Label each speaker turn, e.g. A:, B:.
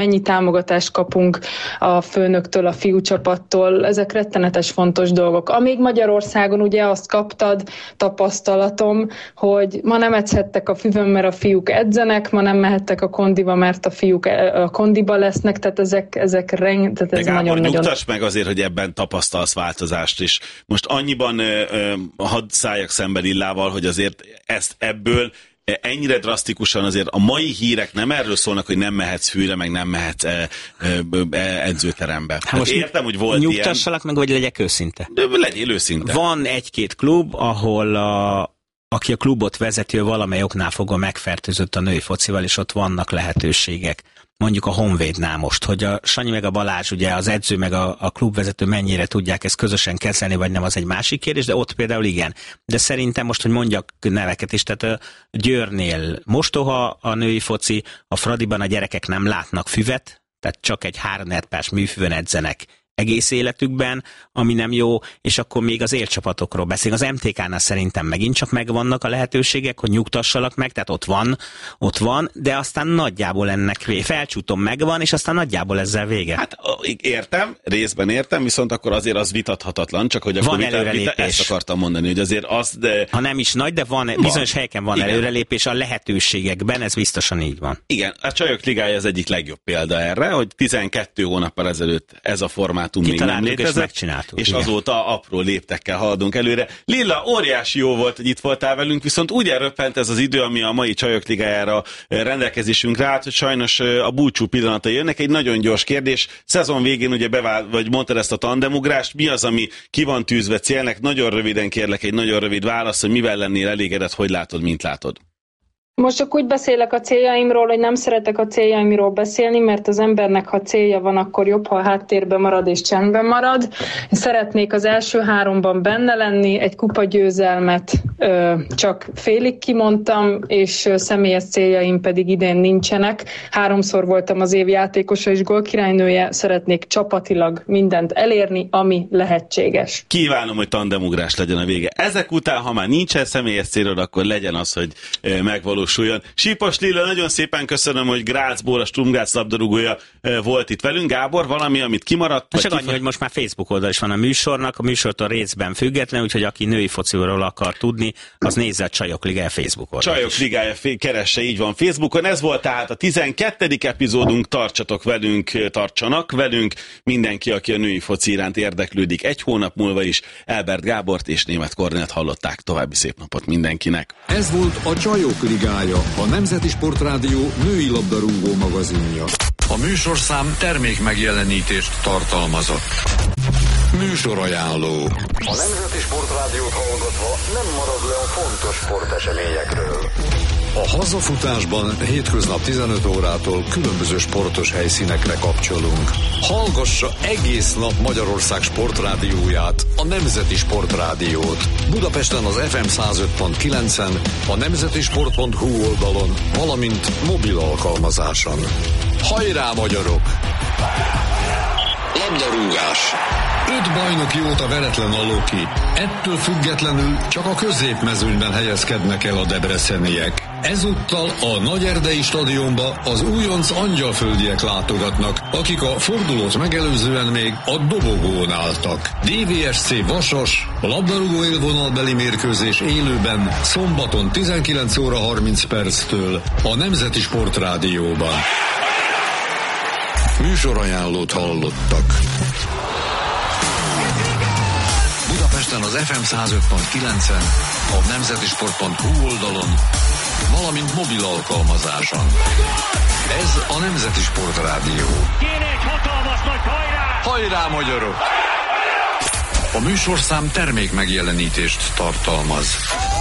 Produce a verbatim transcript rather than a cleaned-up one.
A: mennyi támogatást kapunk a főnöktől, a fiúcsapattól, ezek rettenetes fontos dolgok. Amíg Magyarországon ugye azt kaptad, tapasztalatom, hogy ma nem edzhettek a füvön, mert a fiúk edzenek, ma nem mehettek a kondiba, mert a fiúk a kondiba lesznek, tehát ezek, ezek reng, tehát ez nagyon-nagyon...
B: Nyugtass meg azért, hogy ebben tapasztalsz változást is. Most annyiban ö, ö, hadd szálljak szembe Lillával, hogy azért ezt ebből ennyire drasztikusan azért a mai hírek nem erről szólnak, hogy nem mehetsz fűre, meg nem mehetsz e, e, e, edzőterembe. Hát most értem, hogy volt ilyen...
C: Nyugtassalak meg, vagy legyek őszinte?
B: De legyél őszinte.
C: Van egy-két klub, ahol a, aki a klubot vezeti, valamely oknál fogva megfertőzött a női focival, és ott vannak lehetőségek. Mondjuk a Honvédnál most, hogy a Sanyi meg a Balázs, ugye az edző meg a, a klubvezető mennyire tudják ezt közösen kezelni, vagy nem, az egy másik kérdés, de ott például igen. De szerintem most, hogy mondjak neveket is, tehát a Győrnél mostoha a női foci, a Fradiban a gyerekek nem látnak füvet, tehát csak egy három pás műfüvön edzenek egész életükben, ami nem jó, és akkor még az élcsapatokról beszélünk. Az em té ká-nál szerintem megint csak megvannak a lehetőségek, hogy nyugtassalak meg, tehát ott van, ott van, de aztán nagyjából ennek vége. Felcsútom megvan, és aztán nagyjából ezzel vége.
B: Hát értem, részben értem, viszont akkor azért az vitathatatlan, csak hogy akkor
C: van
B: vita,
C: előrelépés.
B: Vita, ezt akartam mondani, hogy azért az, de...
C: Ha nem is nagy, de van, van. Bizonyos helyeken van igen. előrelépés a lehetőségekben, ez biztosan így van.
B: Igen, a Csajok Ligája az egyik legjobb példa erre, hogy tizenkét hónappal ezelőtt ez a formátum még nem létezett, és, és azóta apró léptekkel haladunk előre. Lilla, óriási jó volt, hogy itt voltál velünk, viszont úgy elröppent ez az idő, ami a mai Csajok Ligájára rendelkezésünkre állt, hogy sajnos a búcsú pillanatai jönnek. Egy nagyon gyors kérdés. Szezon végén ugye bevál, vagy mondtad ezt a tandemugrást, mi az, ami ki van tűzve célnek? Nagyon röviden kérlek egy nagyon rövid válasz, hogy mivel lennél elégedett, hogy látod, mint látod.
A: Most csak úgy beszélek a céljaimról, hogy nem szeretek a céljaimról beszélni, mert az embernek, ha célja van, akkor jobb, ha a háttérben marad és csendben marad. Szeretnék az első háromban benne lenni, egy kupagyőzelmet ö, csak félig kimondtam, és ö, személyes céljaim pedig idén nincsenek. Háromszor voltam az év játékosa és gólkirálynője, szeretnék csapatilag mindent elérni, ami lehetséges.
B: Kívánom, hogy tandemugrás legyen a vége. Ezek után, ha már nincsen személyes célod, akkor legyen az, hogy ö, megvalósuljon. Sípos Lilla, nagyon szépen köszönöm, hogy Grazból a Sturm Graz labdarúgója volt itt velünk. Gábor, valami, amit kimaradt?
C: Csak
B: kifar...
C: annyi, hogy most már Facebook oldal is van a műsornak, a műsortól részben független, úgyhogy aki női fociról akar tudni, az nézze a Csajok Ligája Facebook oldal.
B: Csajok Ligája, keresse, így van Facebookon. Ez volt tehát a tizenkettedik epizódunk, tartsatok velünk, tartsanak velünk mindenki, aki a női foci iránt érdeklődik. Egy hónap múlva is Elbert Gábort és Németh Kornélt hallották. További szép napot mindenkinek.
D: Ez volt a Csajok Ligája, a Nemzeti Sportrádió női labdarúgó magazinja. A műsorszám termék megjelenítést tartalmazott. Műsorajánló. A Nemzeti Sportrádiót hallgatva nem marad le a fontos sporteseményekről. A hazafutásban hétköznap tizenöt órától különböző sportos helyszínekre kapcsolunk. Hallgassa egész nap Magyarország sportrádióját, a Nemzeti Sportrádiót. Budapesten az ef em száz öt pont kilencen, a nemzetisport pont hu oldalon, valamint mobil alkalmazáson. Hajrá, magyarok! Labdarúgás. Öt bajnoki óta veretlen a Loki. Ettől függetlenül csak a középmezőnyben helyezkednek el a debreceniek. Ezúttal a Nagyerdei stadionba az újonc angyalföldiek látogatnak, akik a fordulót megelőzően még a dobogón álltak. dé vé es cé Vasas, labdarúgó élvonalbeli mérkőzés élőben szombaton tizenkilenc óra harminc perctől a Nemzeti Sportrádióban. Műsorajánlót hallottak. Budapesten az ef em száz öt pont kilencen, a nemzetisport pont hu oldalon, valamint mobil alkalmazáson. Ez a Nemzeti Sportrádió.
E: Kéne egy hatalmas nagy hajrá!
D: Hajrá, magyarok! A műsorszám termék megjelenítést tartalmaz.